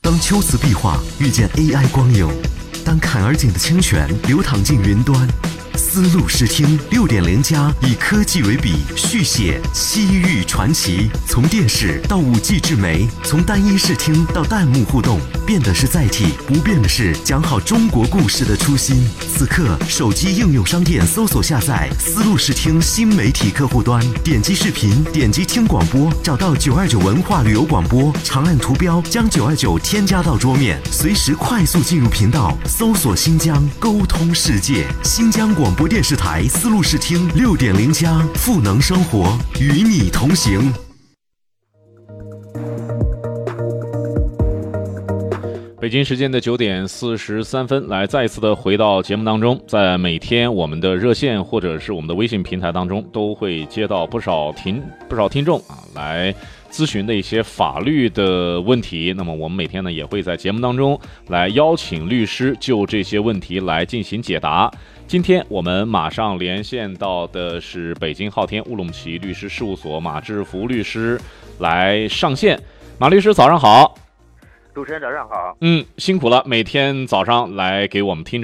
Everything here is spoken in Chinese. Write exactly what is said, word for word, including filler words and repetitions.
当秋瓷壁画遇见 A I 光影，当坎儿井的清泉流淌进云端，丝路视听 六点零 加以科技为笔，续写西域传奇。从电视到 五 G 智媒，从单一视听到弹幕互动，变的是载体，不变的是讲好中国故事的初心。此刻，手机应用商店搜索下载丝路视听新媒体客户端，点击视频，点击听广播，找到九二九文化旅游广播，长按图标将九二九添加到桌面，随时快速进入频道，搜索新疆，沟通世界。新疆广播电视台丝路视听 六点零 加，赋能生活，与你同行。 北京时间的九点四十三分，来再一次的回到节目当中。在每天我们的热线或者是我们的微信平台当中，都会接到不少听不少听众啊来咨询的一些法律的问题。那么我们每天呢也会在节目当中来邀请律师就这些问题来进行解答。今天我们马上连线到的是北京昊天乌鲁木齐律师事务所马志福律师来上线。马律师早上好。 主持人早上好。 嗯，辛苦了，每天早上来给我们听众